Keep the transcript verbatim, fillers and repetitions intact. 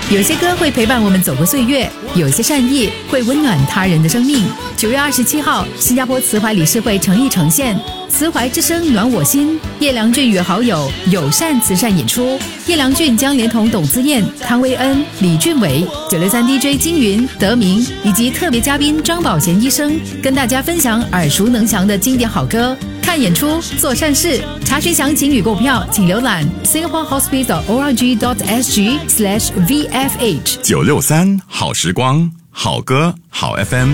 有些歌会陪伴我们走过岁月，有些善意会温暖他人的生命。九月二十七号，新加坡慈怀理事会诚意呈现慈怀之声暖我心，叶良俊与好友友善慈善演出。叶良俊将连同董姿燕、汤威恩、李俊伟、九六三 D J 金云、德明以及特别嘉宾张宝贤医生，跟大家分享耳熟能详的经典好歌。看演出，做善事。查询详情与购票，请浏览 singapore hospice dot org dot s g slash v f h。 九六三好时光，好歌好 F M。